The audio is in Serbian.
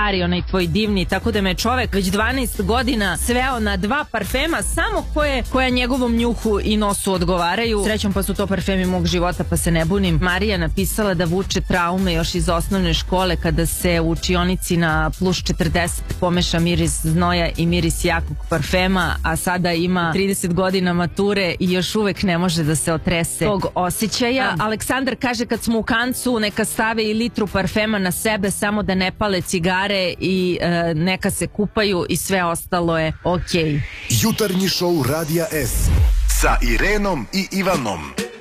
stari, onaj tvoj divni, tako da me čovek već 12 godina sveo na 2 parfema samo koja njegovom njuhu i nosu odgovaraju. Srećom pa su to parfemi mog života, pa se ne bunim. Marija napisala da vuče traume još iz osnovne škole kada se u učionici na plus 40 pomeša miris znoja i miris jakog parfema, a sada ima 30 godina mature i još uvek ne može da se otrese tog osjećaja. Aleksandar kaže kad smo u Kancu neka stave i litru parfema na sebe, samo da ne pale cigare i neka se kupaju i sve ostalo je okej. Jutarnji šou Radija S sa Irenom i Ivanom.